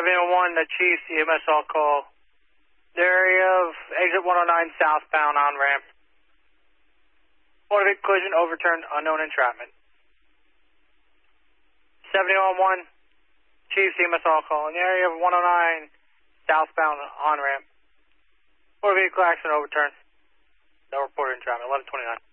701, the Chief, EMS all call. The area of exit 109 southbound on ramp. Motor vehicle collision overturned, unknown entrapment. 701, Chief, EMS all call. In the area of 109 southbound on ramp. Motor vehicle accident overturned. No reported entrapment, 1129.